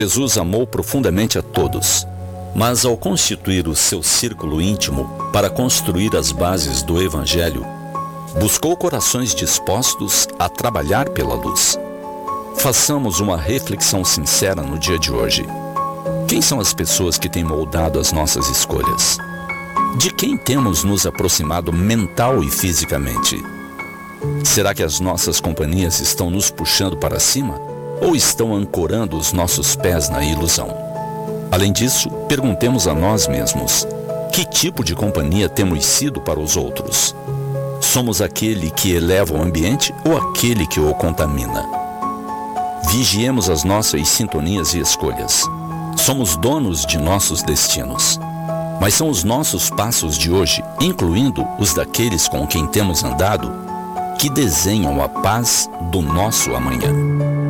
Jesus amou profundamente a todos, mas ao constituir o seu círculo íntimo para construir as bases do Evangelho, buscou corações dispostos a trabalhar pela luz. Façamos uma reflexão sincera no dia de hoje. Quem são as pessoas que têm moldado as nossas escolhas? De quem temos nos aproximado mental e fisicamente? Será que as nossas companhias estão nos puxando para cima ou estão ancorando os nossos pés na ilusão? Além disso, perguntemos a nós mesmos: que tipo de companhia temos sido para os outros? Somos aquele que eleva o ambiente ou aquele que o contamina? Vigiemos as nossas sintonias e escolhas. Somos donos de nossos destinos. Mas são os nossos passos de hoje, incluindo os daqueles com quem temos andado, que desenham a paz do nosso amanhã.